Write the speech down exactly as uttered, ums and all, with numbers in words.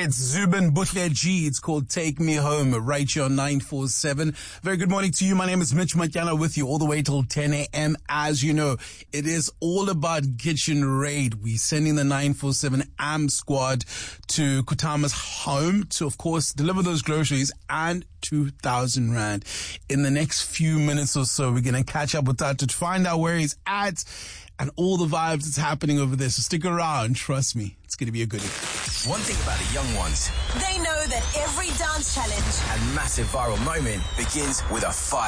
It's Zubin Butler-G. It's called Take Me Home, right here on nine four seven. Very good morning to you. My name is Mitch Matyana with you all the way till ten a.m. As you know, it is all about Kitchen Raid. We're sending the nine four seven A M squad to Kutama's home to, of course, deliver those groceries and two thousand rand. In the next few minutes or so, we're going to catch up with Tato to find out where he's at and all the vibes that's happening over there. So stick around. Trust me, it's going to be a goodie. One thing about the young ones, they know that every dance challenge and massive viral moment begins with a fight.